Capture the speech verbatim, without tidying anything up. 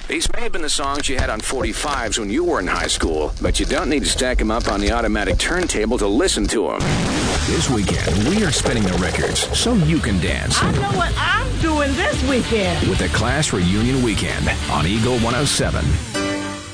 These may have been the songs you had on forty-fives when you were in high school, but you don't need to stack them up on the automatic turntable to listen to them. This weekend, we are spinning the records so you can dance. I know what I'm doing this weekend. With the Class Reunion Weekend on Eagle one oh seven.